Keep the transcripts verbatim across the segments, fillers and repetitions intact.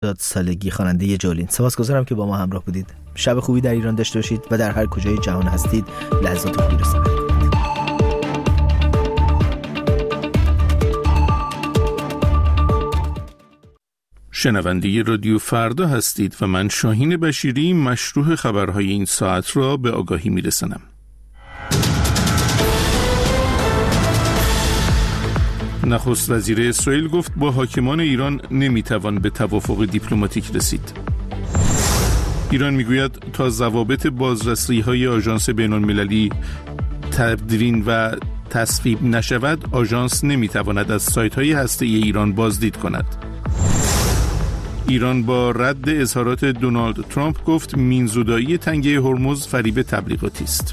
هفتاد سالگی خواننده جولین. سپاسگزارم که با ما همراه بودید. شب خوبی در ایران داشته باشید و در هر کجای جهان هستید لحظات خوبی رو سپری کنید. شنونده رادیو فردا هستید و من شاهین بشیری مشروح خبرهای این ساعت را به آگاهی میرسانم. نخست وزیر اسرائیل گفت با حاکمان ایران نمیتوان به توافق دیپلماتیک رسید. ایران میگوید تا ضوابط بازرسی‌های آژانس بین‌المللی تدوین و تصویب نشود، آژانس نمیتواند از سایت‌های هسته‌ای ایران بازدید کند. ایران با رد اظهارات دونالد ترامپ گفت مینزودایی تنگه هرمز فریب تبلیغاتی است.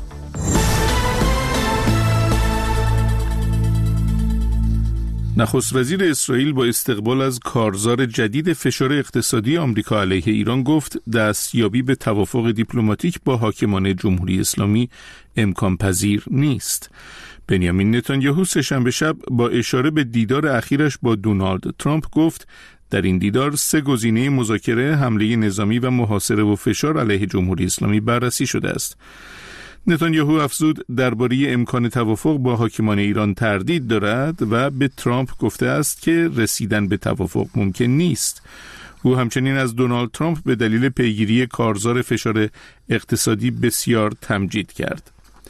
نخست وزیر اسرائیل با استقبال از کارزار جدید فشار اقتصادی آمریکا علیه ایران گفت دستیابی به توافق دیپلماتیک با حاکمان جمهوری اسلامی امکان پذیر نیست. بنیامین نتانیاهو سه‌شنبه شب با اشاره به دیدار اخیرش با دونالد ترامپ گفت در این دیدار سه گزینه مذاکره، حمله نظامی و محاصره و فشار علیه جمهوری اسلامی بررسی شده است. نتانیاهو افزود درباره امکان توافق با حاکمان ایران تردید دارد و به ترامپ گفته است که رسیدن به توافق ممکن نیست. او همچنین از دونالد ترامپ به دلیل پیگیری کارزار فشار اقتصادی بسیار تمجید کرد.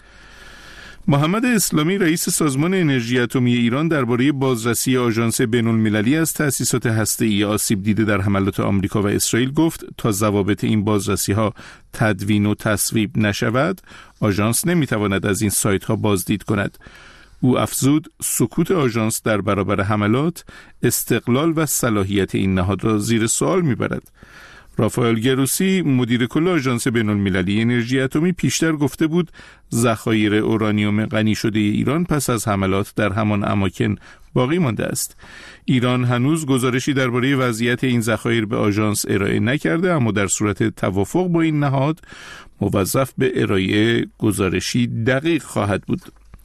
محمد اسلامی رئیس سازمان انرژی اتمی ایران درباره بازرسی آژانس بین‌المللی از تأسیسات هسته‌ای آسیب دیده در حملات آمریکا و اسرائیل گفت تا ضوابط این بازرسی‌ها تدوین و تصویب نشود، آژانس نمی‌تواند از این سایت‌ها بازدید کند. او افزود سکوت آژانس در برابر حملات استقلال و صلاحیت این نهاد را زیر سوال می‌برد. رافائل گروسی مدیر کل آژانس بین‌المللی انرژی اتمی پیشتر گفته بود ذخایر اورانیوم غنی شده ایران پس از حملات در همان اماکن باقی مانده است. ایران هنوز گزارشی درباره وضعیت این ذخایر به آژانس ارائه نکرده، اما در صورت توافق با این نهاد موظف به ارائه گزارشی دقیق خواهد بود.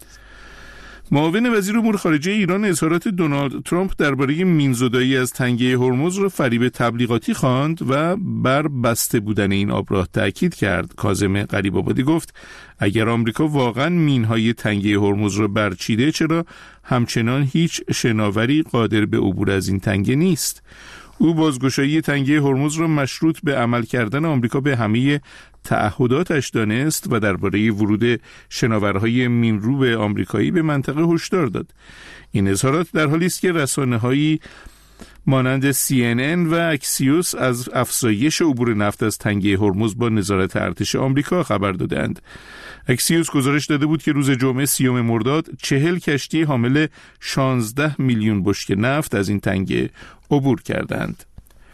معاون وزیر امور خارجه ایران اظهارات دونالد ترامپ درباره مینزودایی از تنگه هرمز را فریب تبلیغاتی خواند و بر بسته بودن این آبراه تأکید کرد. کاظم غریب‌آبادی گفت اگر آمریکا واقعا مینهای تنگه هرمز را برچیده، چرا همچنان هیچ شناوری قادر به عبور از این تنگه نیست؟ او بازگشایی تنگه هرمز را مشروط به عمل کردن آمریکا به همه تعهداتش دانست و درباره ورود شناورهای مینروب آمریکایی به منطقه هشدار داد. این اظهارات در حالی است که رسانه‌هایی مانند سی ان ان و اکسیوس از افزایش عبور نفت از تنگه هرمز با نظارت ارتش آمریکا خبر دادند. اکسیوس گزارش داده بود که روز جمعه سیوم مرداد چهل کشتی حامل شانزده میلیون بشکه نفت از این تنگه عبور کردند.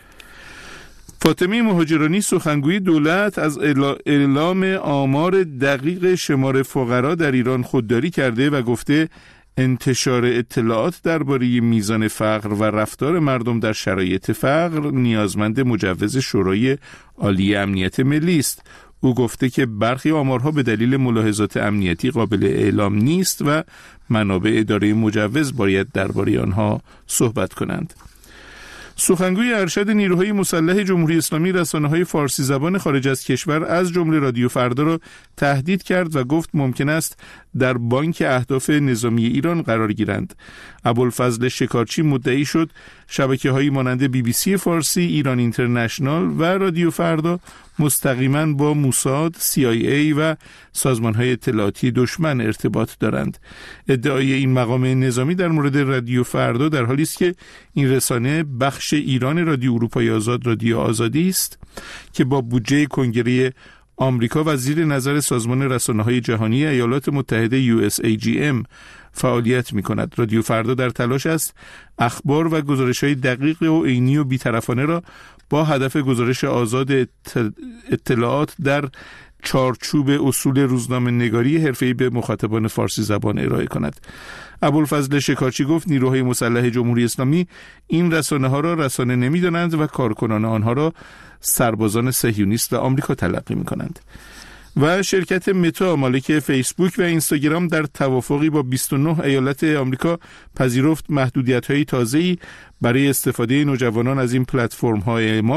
فاطمه مهاجرانی سخنگوی دولت از اعلام آمار دقیق شمار فقرا در ایران خودداری کرده و گفته انتشار اطلاعات درباره میزان فقر و رفتار مردم در شرایط فقر نیازمند مجوز شورای عالی امنیت ملی است. او گفته که برخی آمارها به دلیل ملاحظات امنیتی قابل اعلام نیست و منابع اداره مجوز باید درباره آنها صحبت کنند. سخنگوی ارشد نیروهای مسلح جمهوری اسلامی رسانه‌های فارسی زبان خارج از کشور از جمله رادیو فردا را تهدید کرد و گفت ممکن است در بانک اهداف نظامی ایران قرار گیرند. ابوالفضل شکارچی مدعی شد شبکه‌هایی مانند بی بی سی فارسی، ایران اینترنشنال و رادیو فردا مستقیما با موساد، سی آی ای و سازمان‌های اطلاعاتی دشمن ارتباط دارند. ادعای این مقام نظامی در مورد رادیو فردا در حالی است که این رسانه بخش ایران رادیو اروپای آزاد رادیو آزادی است که با بودجه کنگره آمریکا و زیر نظر سازمان رسانه‌های جهانی ایالات متحده یو اس ای جی ام فعالیت می‌کند. رادیو فردا در تلاش است اخبار و گزارش‌های دقیق و عینی و بی‌طرفانه را با هدف گزارش آزاد اطلاعات در چارچوب اصول روزنامه نگاری حرفه‌ای به مخاطبان فارسی زبان ارائه کند. ابوالفضل شکارچی گفت نیروهای مسلح جمهوری اسلامی این رسانه‌ها را رسانه نمی‌دانند و کارکنان آنها را سربازان صهیونیست و آمریکا تلقی می‌کنند. و شرکت متا مالک فیسبوک و اینستاگرام در توافقی با بیست و نه ایالت آمریکا پذیرفت محدودیت‌های تازه‌ای برای استفاده نوجوانان از این پلتفرم‌ها اعمال